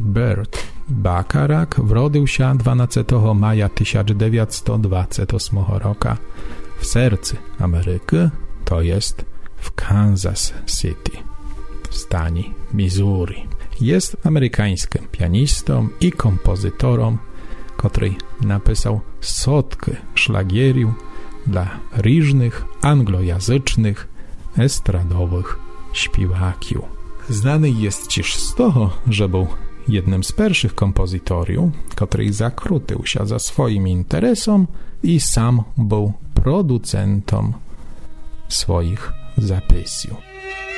Burt Bacharach wrodził się 12 maja 1928 roku w sercu Ameryki, to jest w Kansas City w stanie Missouri. Jest amerykańskim pianistą i kompozytorem, który napisał setki szlagierów dla różnych anglojęzycznych, estradowych śpiewaków. Znany jest też z tego, że był jednym z pierwszych kompozytorów, który zakrutył się za swoim interesem i sam był producentem swoich zapisów.